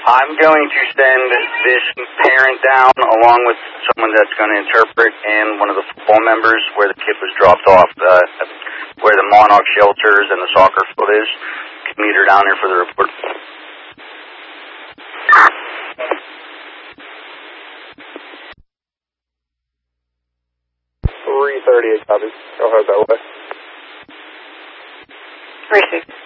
I'm going to send this parent down along with someone that's going to interpret and one of the football members where the kid was dropped off, where the Monarch shelters and the soccer field is. Meet her down here for the report. 338 copies. Go ahead that way. 36.